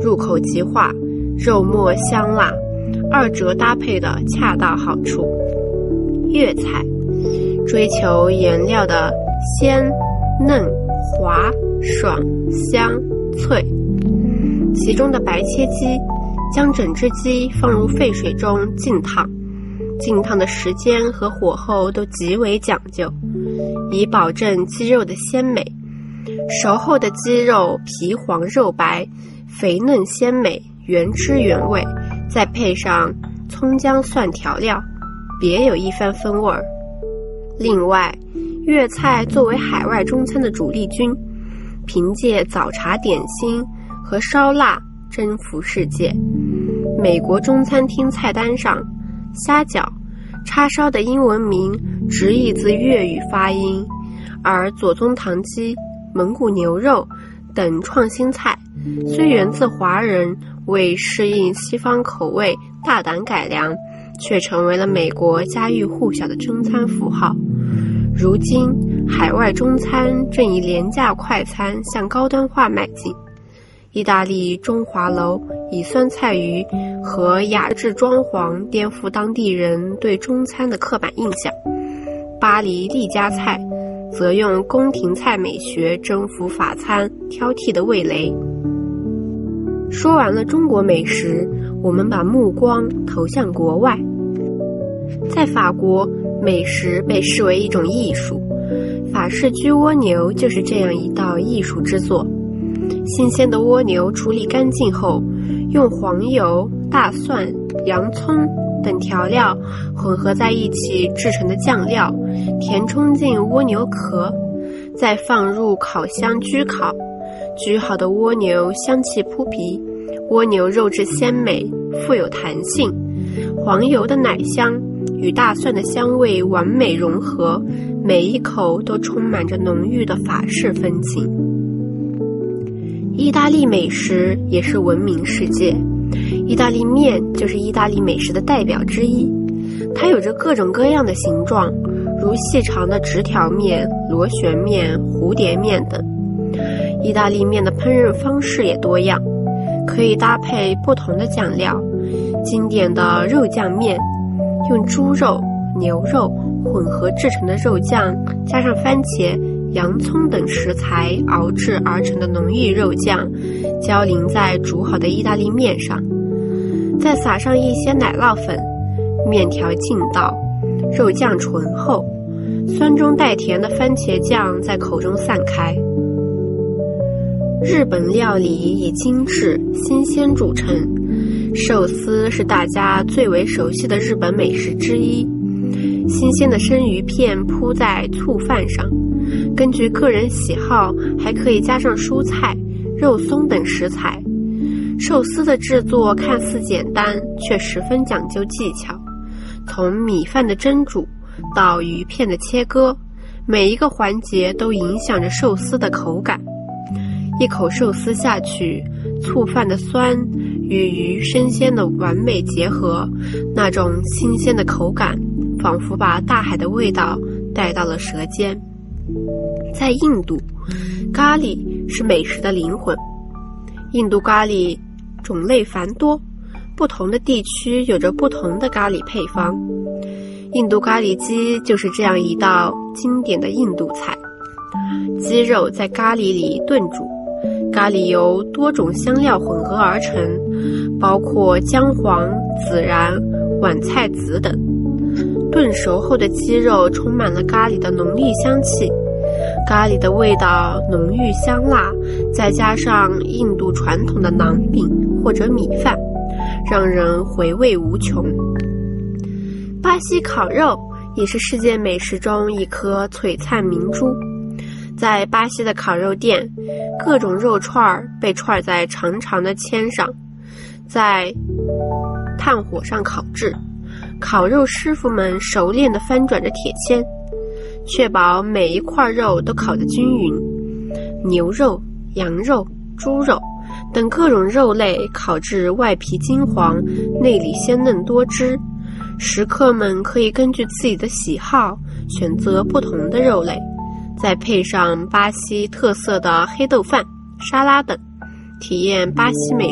入口即化，肉末香辣，二者搭配的恰到好处。粤菜追求原料的鲜、嫩、滑、爽、香、脆，其中的白切鸡将整只鸡放入沸水中浸烫，浸烫的时间和火候都极为讲究，以保证鸡肉的鲜美。熟后的鸡肉皮黄肉白，肥嫩鲜美，原汁原味，再配上葱姜蒜调料，别有一番风味儿。另外，粤菜作为海外中餐的主力军，凭借早茶点心和烧腊征服世界。美国中餐厅菜单上，虾饺、叉烧的英文名直译自粤语发音，而左宗棠鸡、蒙古牛肉等创新菜虽源自华人，为适应西方口味大胆改良，却成为了美国家喻户晓的中餐符号。如今，海外中餐正以廉价快餐向高端化迈进。意大利中华楼以酸菜鱼和雅致装潢颠覆当地人对中餐的刻板印象，巴黎丽家菜则用宫廷菜美学征服法餐挑剔的味蕾。说完了中国美食，我们把目光投向国外。在法国，美食被视为一种艺术，法式焗蜗牛就是这样一道艺术之作。新鲜的蜗牛处理干净后，用黄油、大蒜、洋葱等调料混合在一起制成的酱料，填充进蜗牛壳，再放入烤箱焗烤。焗好的蜗牛香气扑鼻，蜗牛肉质鲜美，富有弹性，黄油的奶香与大蒜的香味完美融合，每一口都充满着浓郁的法式风情。意大利美食也是闻名世界，意大利面就是意大利美食的代表之一。它有着各种各样的形状，如细长的直条面、螺旋面、蝴蝶面等。意大利面的烹饪方式也多样，可以搭配不同的酱料。经典的肉酱面，用猪肉、牛肉混合制成的肉酱，加上番茄、洋葱等食材熬制而成的浓郁肉酱，浇淋在煮好的意大利面上，再撒上一些奶酪粉，面条劲道，肉酱醇厚，酸中带甜的番茄酱在口中散开。日本料理以精致、新鲜著称，寿司是大家最为熟悉的日本美食之一。新鲜的生鱼片铺在醋饭上，根据个人喜好，还可以加上蔬菜、肉松等食材。寿司的制作看似简单，却十分讲究技巧。从米饭的蒸煮到鱼片的切割，每一个环节都影响着寿司的口感。一口寿司下去，醋饭的酸与鱼生鲜的完美结合，那种新鲜的口感仿佛把大海的味道带到了舌尖。在印度，咖喱是美食的灵魂。印度咖喱种类繁多，不同的地区有着不同的咖喱配方。印度咖喱鸡就是这样一道经典的印度菜。鸡肉在咖喱里炖煮，咖喱由多种香料混合而成，包括姜黄、孜然、晚菜籽等。炖熟后的鸡肉充满了咖喱的浓郁香气，咖喱的味道浓郁香辣，再加上印度传统的馕饼或者米饭，让人回味无穷。巴西烤肉也是世界美食中一颗璀璨明珠。在巴西的烤肉店，各种肉串被串在长长的签上，在炭火上烤制。烤肉师傅们熟练地翻转着铁签，确保每一块肉都烤得均匀。牛肉、羊肉、猪肉等各种肉类烤至外皮金黄，内里鲜嫩多汁。食客们可以根据自己的喜好选择不同的肉类，再配上巴西特色的黑豆饭、沙拉等，体验巴西美